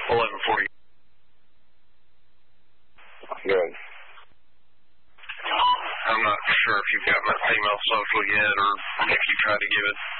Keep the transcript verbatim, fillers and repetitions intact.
eleven forty. Good. I'm not sure if you've got my female social yet or if you tried to give it